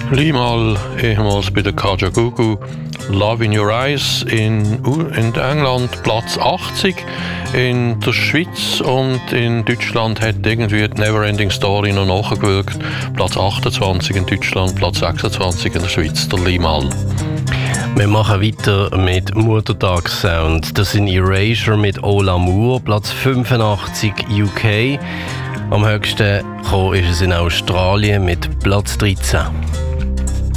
Limal, ehemals bei der Kajagoogoo, Love in Your Eyes in England Platz 80, in der Schweiz und in Deutschland hat irgendwie die Neverending Story noch nachgewirkt. Platz 28 in Deutschland, Platz 26 in der Schweiz, der Limal. Wir machen weiter mit Muttertagssound. Das sind Erasure mit Au l'Amour, Platz 85 UK. Am höchsten gekommen ist es in Australien mit Platz 13.